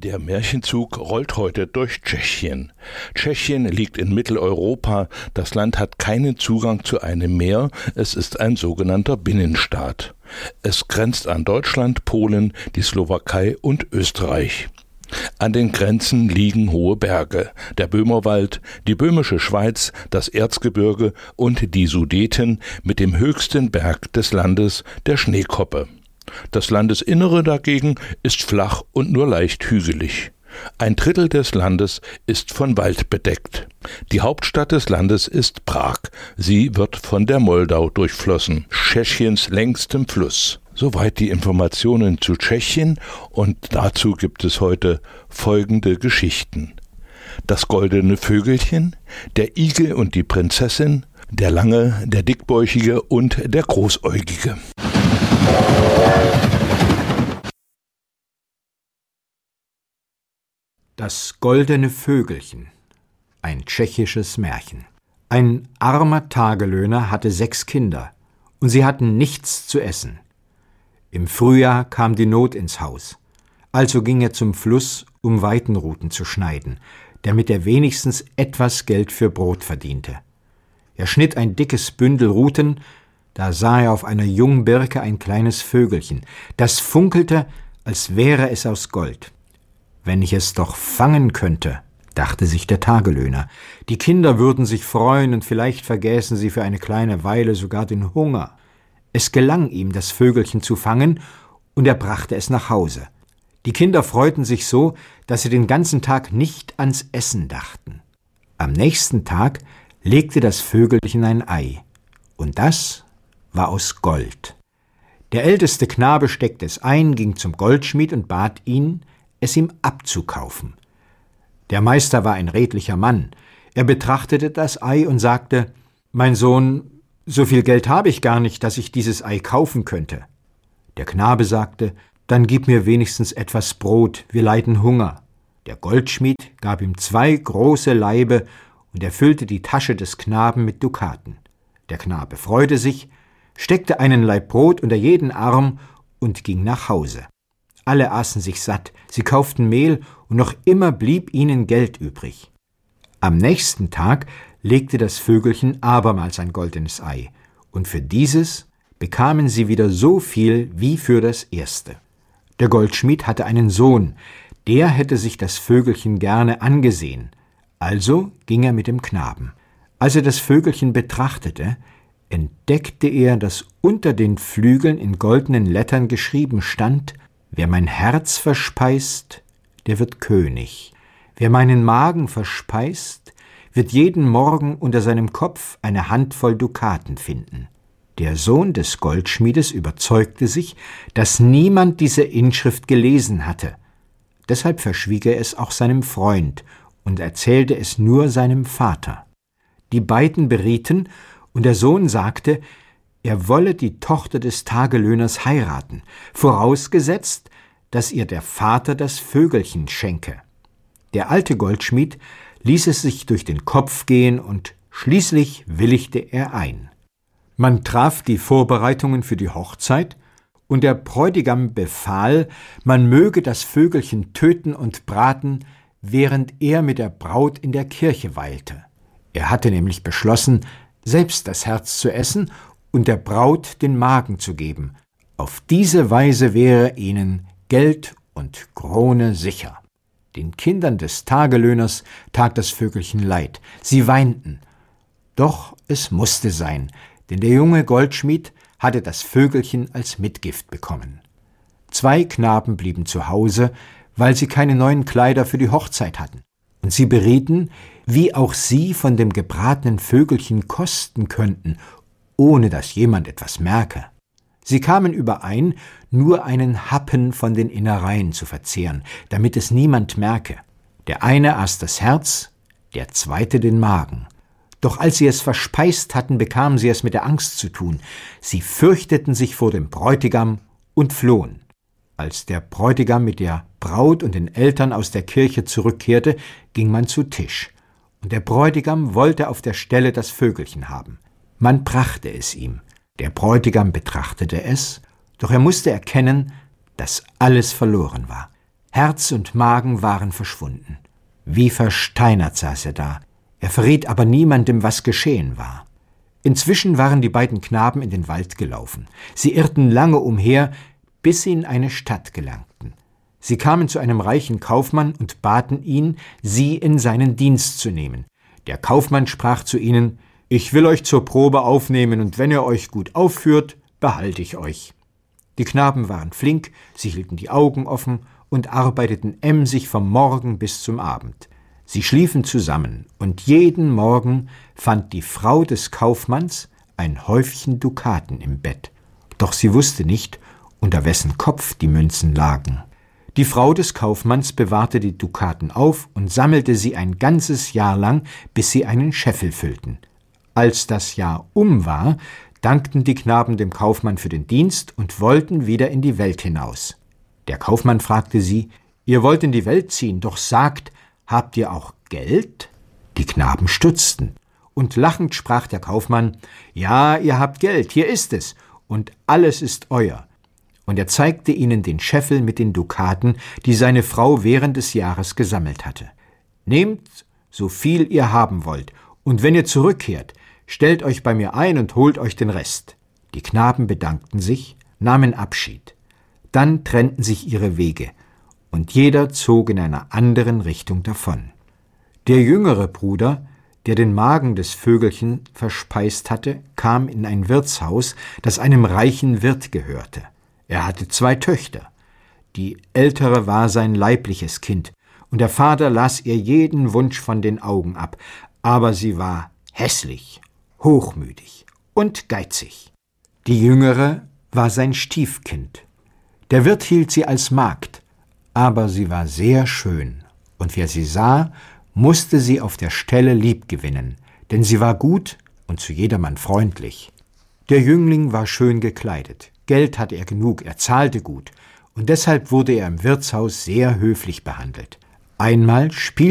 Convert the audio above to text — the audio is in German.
Der Märchenzug rollt heute durch Tschechien. Tschechien liegt in Mitteleuropa. Das Land hat keinen Zugang zu einem Meer. Es ist ein sogenannter Binnenstaat. Es grenzt an Deutschland, Polen, die Slowakei und Österreich. An den Grenzen liegen hohe Berge, der Böhmerwald, die Böhmische Schweiz, das Erzgebirge und die Sudeten mit dem höchsten Berg des Landes, der Schneekoppe. Das Landesinnere dagegen ist flach und nur leicht hügelig. 1/3 des Landes ist von Wald bedeckt. Die Hauptstadt des Landes ist Prag. Sie wird von der Moldau durchflossen, Tschechiens längstem Fluss. Soweit die Informationen zu Tschechien, und dazu gibt es heute folgende Geschichten. Das goldene Vögelchen, der Igel und die Prinzessin, der Lange, der Dickbäuchige und der Großäugige. Das goldene Vögelchen, ein tschechisches Märchen. Ein armer Tagelöhner hatte 6 Kinder, und sie hatten nichts zu essen. Im Frühjahr kam die Not ins Haus. Also ging er zum Fluss, um Weitenruten zu schneiden, damit er wenigstens etwas Geld für Brot verdiente. Er schnitt ein dickes Bündel Ruten, da sah er auf einer Jungbirke ein kleines Vögelchen, das funkelte, als wäre es aus Gold. »Wenn ich es doch fangen könnte«, dachte sich der Tagelöhner. »Die Kinder würden sich freuen und vielleicht vergäßen sie für eine kleine Weile sogar den Hunger.« Es gelang ihm, das Vögelchen zu fangen, und er brachte es nach Hause. Die Kinder freuten sich so, dass sie den ganzen Tag nicht ans Essen dachten. Am nächsten Tag legte das Vögelchen ein Ei, und das war aus Gold. Der älteste Knabe steckte es ein, ging zum Goldschmied und bat ihn, es ihm abzukaufen. Der Meister war ein redlicher Mann. Er betrachtete das Ei und sagte: »Mein Sohn, so viel Geld habe ich gar nicht, dass ich dieses Ei kaufen könnte.« Der Knabe sagte: »Dann gib mir wenigstens etwas Brot, wir leiden Hunger.« Der Goldschmied gab ihm 2 große Laibe, und er füllte die Tasche des Knaben mit Dukaten. Der Knabe freute sich, steckte einen Laib Brot unter jeden Arm und ging nach Hause. Alle aßen sich satt, sie kauften Mehl, und noch immer blieb ihnen Geld übrig. Am nächsten Tag legte das Vögelchen abermals ein goldenes Ei, und für dieses bekamen sie wieder so viel wie für das erste. Der Goldschmied hatte einen Sohn, der hätte sich das Vögelchen gerne angesehen, also ging er mit dem Knaben. Als er das Vögelchen betrachtete, entdeckte er, dass unter den Flügeln in goldenen Lettern geschrieben stand: »Wer mein Herz verspeist, der wird König. Wer meinen Magen verspeist, wird jeden Morgen unter seinem Kopf eine Handvoll Dukaten finden.« Der Sohn des Goldschmiedes überzeugte sich, dass niemand diese Inschrift gelesen hatte. Deshalb verschwieg er es auch seinem Freund und erzählte es nur seinem Vater. Die beiden berieten, und der Sohn sagte, er wolle die Tochter des Tagelöhners heiraten, vorausgesetzt, dass ihr der Vater das Vögelchen schenke. Der alte Goldschmied ließ es sich durch den Kopf gehen, und schließlich willigte er ein. Man traf die Vorbereitungen für die Hochzeit, und der Bräutigam befahl, man möge das Vögelchen töten und braten, während er mit der Braut in der Kirche weilte. Er hatte nämlich beschlossen, selbst das Herz zu essen und der Braut den Magen zu geben. Auf diese Weise wäre ihnen Geld und Krone sicher. Den Kindern des Tagelöhners tat das Vögelchen leid. Sie weinten. Doch es musste sein, denn der junge Goldschmied hatte das Vögelchen als Mitgift bekommen. 2 Knaben blieben zu Hause, weil sie keine neuen Kleider für die Hochzeit hatten. Und sie berieten, wie auch sie von dem gebratenen Vögelchen kosten könnten, ohne dass jemand etwas merke. Sie kamen überein, nur einen Happen von den Innereien zu verzehren, damit es niemand merke. Der eine aß das Herz, der zweite den Magen. Doch als sie es verspeist hatten, bekamen sie es mit der Angst zu tun. Sie fürchteten sich vor dem Bräutigam und flohen. Als der Bräutigam mit der Braut und den Eltern aus der Kirche zurückkehrte, ging man zu Tisch. Und der Bräutigam wollte auf der Stelle das Vögelchen haben. Man brachte es ihm. Der Bräutigam betrachtete es, doch er musste erkennen, dass alles verloren war. Herz und Magen waren verschwunden. Wie versteinert saß er da. Er verriet aber niemandem, was geschehen war. Inzwischen waren die beiden Knaben in den Wald gelaufen. Sie irrten lange umher, bis sie in eine Stadt gelangten. Sie kamen zu einem reichen Kaufmann und baten ihn, sie in seinen Dienst zu nehmen. Der Kaufmann sprach zu ihnen: »Ich will euch zur Probe aufnehmen, und wenn ihr euch gut aufführt, behalte ich euch.« Die Knaben waren flink, sie hielten die Augen offen und arbeiteten emsig vom Morgen bis zum Abend. Sie schliefen zusammen, und jeden Morgen fand die Frau des Kaufmanns ein Häufchen Dukaten im Bett. Doch sie wusste nicht, unter wessen Kopf die Münzen lagen. Die Frau des Kaufmanns bewahrte die Dukaten auf und sammelte sie ein ganzes Jahr lang, bis sie einen Scheffel füllten. Als das Jahr war, dankten die Knaben dem Kaufmann für den Dienst und wollten wieder in die Welt hinaus. Der Kaufmann fragte sie: »Ihr wollt in die Welt ziehen, doch sagt, habt ihr auch Geld?« Die Knaben stutzten, und lachend sprach der Kaufmann: »Ja, ihr habt Geld, hier ist es, und alles ist euer.« Und er zeigte ihnen den Scheffel mit den Dukaten, die seine Frau während des Jahres gesammelt hatte. »Nehmt, so viel ihr haben wollt, und wenn ihr zurückkehrt, stellt euch bei mir ein und holt euch den Rest.« Die Knaben bedankten sich, nahmen Abschied. Dann trennten sich ihre Wege, und jeder zog in einer anderen Richtung davon. Der jüngere Bruder, der den Magen des Vögelchen verspeist hatte, kam in ein Wirtshaus, das einem reichen Wirt gehörte. Er hatte 2 Töchter. Die ältere war sein leibliches Kind, und der Vater las ihr jeden Wunsch von den Augen ab, aber sie war hässlich, hochmütig und geizig. Die jüngere war sein Stiefkind. Der Wirt hielt sie als Magd, aber sie war sehr schön, und wer sie sah, musste sie auf der Stelle liebgewinnen, denn sie war gut und zu jedermann freundlich. Der Jüngling war schön gekleidet, Geld hatte er genug, er zahlte gut, und deshalb wurde er im Wirtshaus sehr höflich behandelt. Einmal spielte